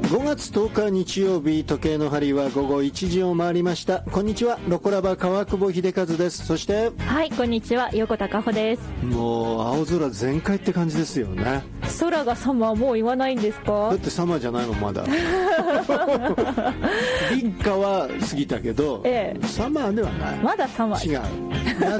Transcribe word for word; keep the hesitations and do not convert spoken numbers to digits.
ごがつとおか日曜日、時計の針はごごいちじを回りました。こんにちは、ロコラバ川久保秀和です。そしてはい、こんにちは、横田加穂です。 もう青空全開って感じですよね。 空がサマーもう言わないんですか？ だってサマーじゃないもんまだ立夏は過ぎたけど、ええ、サマーではない。 まだサマー。 違う、